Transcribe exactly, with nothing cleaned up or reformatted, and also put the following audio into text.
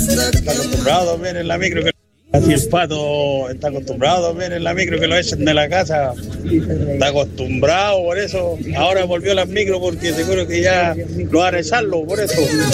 Está acostumbrado a dormir en la micro. Que... Así el pato está acostumbrado a dormir en la micro, que lo echen de la casa. Está acostumbrado, por eso. Ahora volvió a las micro porque seguro que ya lo van a echarlo, por eso.